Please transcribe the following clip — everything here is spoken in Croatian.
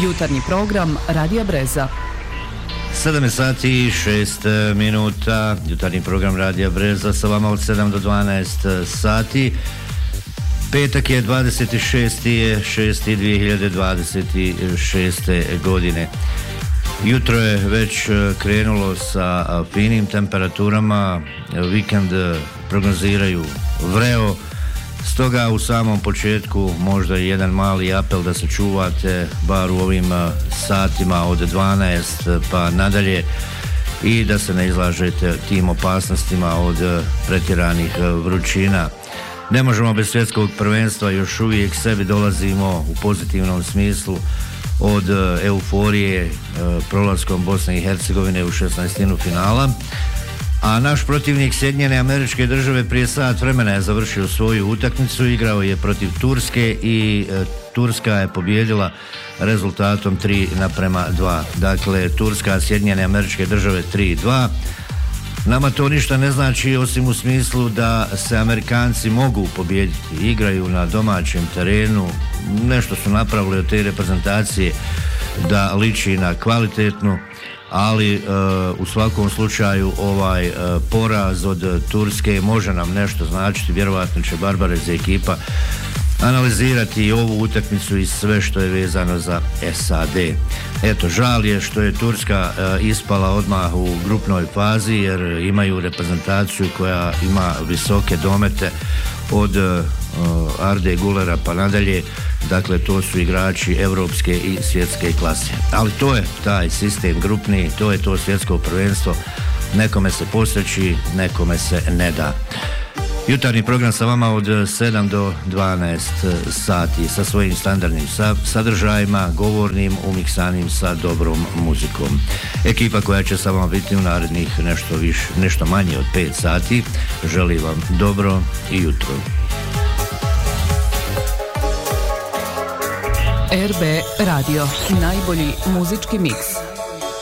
Jutarnji program Radija Breza. 7 sati i 6 minuta. Jutarnji program Radija Breza sa vama od 7 do 12 sati. Petak je 26.6.2026. godine. Jutro je već krenulo sa finim temperaturama, vikend prognoziraju vreo, stoga u samom početku možda jedan mali apel da se čuvate bar u ovim satima od 12 pa nadalje i da se ne izlažete tim opasnostima od pretjeranih vrućina. Ne možemo bez svjetskog prvenstva, još uvijek sebi dolazimo u pozitivnom smislu od euforije prolaskom Bosne i Hercegovine u 16. finala, a naš protivnik Sjedinjene Američke Države prije sat vremena je završio svoju utakmicu, igrao je protiv Turske i Turska je pobijedila rezultatom 3:2. Dakle, Turska, Sjedinjene Američke Države 3:2. Nama to ništa ne znači osim u smislu da se Amerikanci mogu pobijediti, igraju na domaćem terenu, nešto su napravili od te reprezentacije da liči na kvalitetnu, ali u svakom slučaju ovaj poraz od Turske može nam nešto značiti, vjerovatno će Barbarez ekipa analizirati i ovu utakmicu i sve što je vezano za SAD. Eto, žal je što je Turska ispala odmah u grupnoj fazi jer imaju reprezentaciju koja ima visoke domete od Arde Gulera pa nadalje, dakle to su igrači evropske i svjetske klase. Ali to je taj sistem grupni, to je to svjetsko prvenstvo, nekome se posreći, nekome se ne da. Jutarnji program sa vama od 7 do 12 sati sa svojim standardnim sadržajima, govornim, umiksanim sa dobrom muzikom. Ekipa koja će sa vama biti u narednih nešto manje od 5 sati, želi vam dobro i jutro. RB Radio, najbolji muzički miks.